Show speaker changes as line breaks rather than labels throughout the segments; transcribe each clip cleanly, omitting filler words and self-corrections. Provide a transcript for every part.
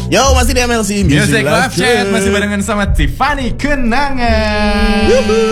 Yo, masih di MLC
Music Live Chat, masih barengan sama Tiffany Kenangan.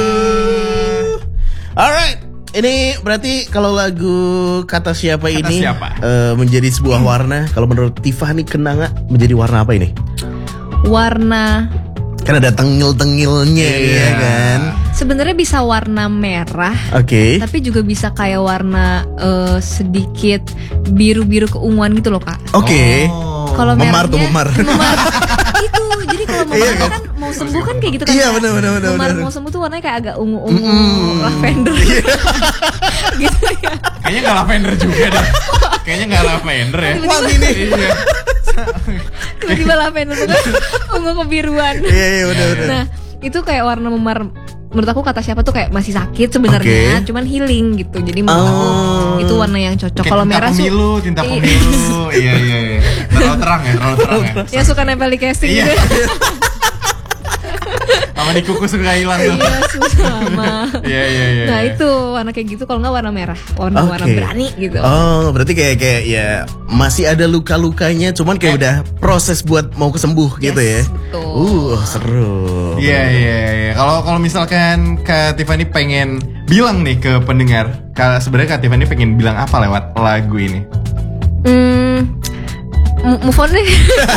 Alright, ini berarti kalau lagu Kata Siapa ini menjadi sebuah warna. Kalau menurut Tiffany Kenangan menjadi warna apa ini?
Warna,
kan ada tengil-tengilnya ya kan.
Sebenarnya bisa warna merah, tapi juga bisa kayak warna sedikit biru-biru keunguan gitu loh Kak. Kalau
memar tuh memar.
Itu jadi kalau memar kan mau sembuh kan kayak gitu kan.
Iya benar.
Memar mau sembuh tuh warnanya kayak agak ungu-ungu, lavender. Gitu ya.
Kayaknya nggak lavender juga deh. Kayaknya nggak lavender ya.
Wangi nih.
Tiba-tiba lavender tuh kan ungu kebiruan.
Iya benar.
Nah itu kayak warna memar. Menurut aku Kata Siapa tuh kayak masih sakit sebenarnya, cuman healing gitu. Jadi menurut aku itu warna yang cocok. Kalau merah
tinta pemilu. Iya. Terlalu terang ya.
Yang suka nempel di casing gitu.
Sama di kuku suka hilang tuh.
Iya, sama.
Iya.
Nah itu warna kayak gitu. Kalau nggak warna merah, warna berani gitu.
Oh, berarti kayak ya masih ada luka-lukanya, cuman kayak udah proses buat mau kesembuh gitu ya.
Betul.
Seru.
Iya. Kalau misalkan Kak Tiffany pengen bilang nih ke pendengar, sebenarnya Kak Tiffany pengen bilang apa lewat lagu ini?
Move on deh.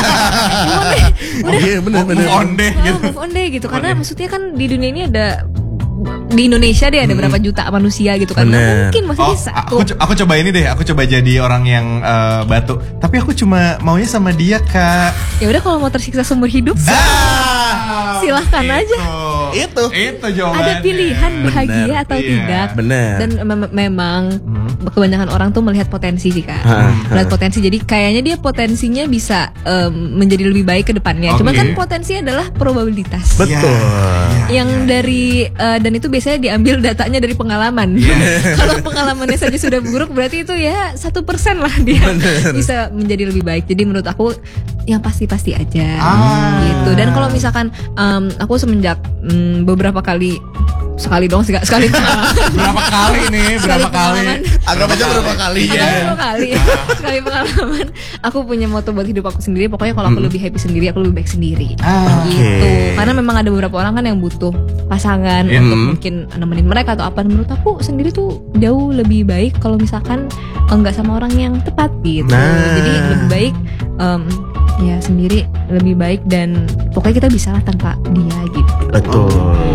Iya benar.
Move on deh gitu. Karena maksudnya kan di dunia ini ada, di Indonesia deh ada berapa juta manusia gitu kan. Mungkin masih bisa.
Aku coba ini deh. Aku coba jadi orang yang batu. Tapi aku cuma maunya sama dia Kak.
Ya udah kalau mau tersiksa seumur hidup, silahkan aja.
Itu jawabannya.
Ada pilihan bahagia atau tidak.
Benar.
Dan memang kebanyakan orang tuh melihat potensi sih Kak. Melihat potensi. Jadi kayaknya dia potensinya bisa menjadi lebih baik ke depannya. Cuma kan potensi adalah probabilitas.
Betul.
Yang dari dan itu biasanya diambil datanya dari pengalaman. Kalau pengalamannya saja sudah buruk, berarti itu ya 1% lah dia bisa menjadi lebih baik. Jadi menurut aku yang pasti-pasti aja gitu. Dan kalau misalkan aku semenjak beberapa kali, sekali dong sekali
berapa kali
anggap aja berapa kali
sekali pengalaman aku punya moto buat hidup aku sendiri. Pokoknya kalau aku lebih happy sendiri, aku lebih baik sendiri gitu. Karena memang ada beberapa orang kan yang butuh pasangan untuk mungkin nemenin mereka atau apa. Menurut aku sendiri tuh jauh lebih baik kalau misalkan enggak sama orang yang tepat gitu. Jadi lebih baik ya sendiri lebih baik, dan pokoknya kita bisa lah tanpa dia gitu.
Betul.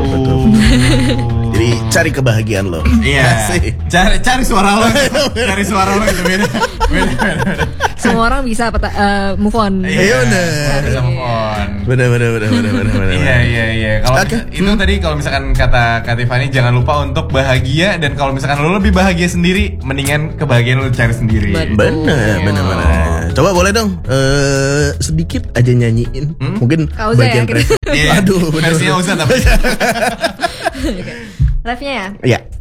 Jadi cari kebahagiaan lo.
Iya. Cari suara lo. Cari suara lo itu beda.
Semua orang bisa move on.
Iya
bisa move on.
Benar.
Iya. Kalau itu tadi kalau misalkan kata Kak Tiffany, jangan lupa untuk bahagia, dan kalau misalkan lo lebih bahagia sendiri, mendingan kebahagiaan lo cari sendiri.
Benar. Coba boleh dong sedikit aja nyanyiin. Mungkin bagian
ya,
Aduh,
versinya Uza tapi.
Live-nya ya?
Iya.